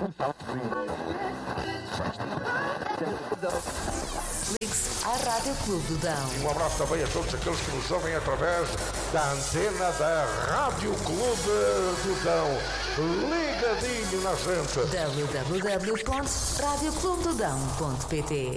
Ligue-se à Rádio Clube do Dão. Um abraço também a todos aqueles que nos ouvem através da antena da Rádio Clube do Dão. Ligadinho na gente. www.radioclubedodão.pt